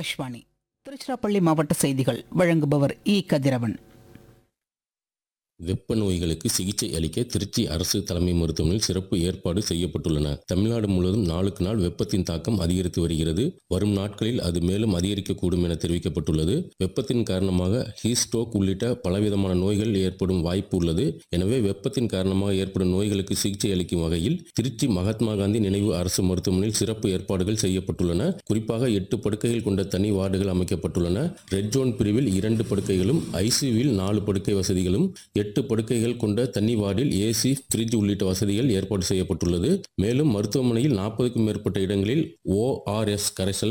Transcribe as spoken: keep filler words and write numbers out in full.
ஆகாஷ்வாணி திருச்சிராப்பள்ளி மாவட்ட செய்திகள் வழங்குபவர் இ கதிரவன். வெப்ப நோய்களுக்கு சிகிச்சை அளிக்க திருச்சி அரசு தலைமை மருத்துவமனையில் சிறப்பு ஏற்பாடு செய்யப்பட்டுள்ளன. தமிழ்நாடு முழுவதும் நாளுக்கு நாள் வெப்பத்தின் தாக்கம் அதிகரித்து வருகிறது. வரும் நாட்களில் அது மேலும் அதிகரிக்கக்கூடும் என தெரிவிக்கப்பட்டுள்ளது. வெப்பத்தின் காரணமாக ஹீட் ஸ்ட்ரோக் உள்ளிட்ட பலவிதமான நோய்கள் ஏற்படும் வாய்ப்பு உள்ளது. எனவே வெப்பத்தின் காரணமாக ஏற்படும் நோய்களுக்கு சிகிச்சை அளிக்கும் வகையில் திருச்சி மகாத்மா காந்தி நினைவு அரசு மருத்துவமனையில் சிறப்பு ஏற்பாடுகள் செய்யப்பட்டுள்ளன. குறிப்பாக எட்டு படுக்கைகள் கொண்ட தனி வார்டுகள் அமைக்கப்பட்டுள்ளன. ரெட் ஜோன் பிரிவில் இரண்டு படுக்கைகளும், ஐசியூவில் நாலு படுக்கை வசதிகளும், எட்டு படுக்கைகள் கொண்ட தனி வார்டில் ஏசி, ஃப்ரிட்ஜ் உள்ளிட்ட வசதிகள் ஏற்பாடு செய்யப்பட்டுள்ளது. மேலும் மருத்துவமனையில் நாற்பதுக்கும் மேற்பட்ட இடங்களில் ஓஆர்எஸ் கரைசல்